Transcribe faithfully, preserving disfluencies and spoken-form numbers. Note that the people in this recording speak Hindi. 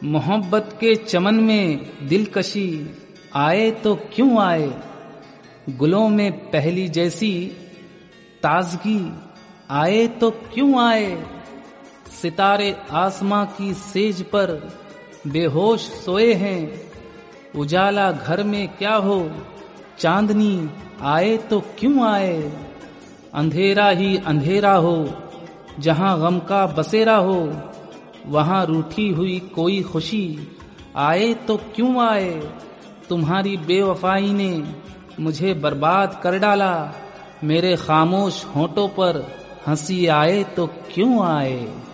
मोहब्बत के चमन में दिलकशी आए तो क्यों आए, गुलों में पहली जैसी ताजगी आए तो क्यों आए। सितारे आसमां की सेज पर बेहोश सोए हैं, उजाला घर में क्या हो चांदनी आए तो क्यों आए। अंधेरा ही अंधेरा हो जहां गम का बसेरा हो, वहां रूठी हुई कोई खुशी आए तो क्यों आए। तुम्हारी बेवफाई ने मुझे बर्बाद कर डाला, मेरे खामोश होंठों पर हंसी आए तो क्यों आए।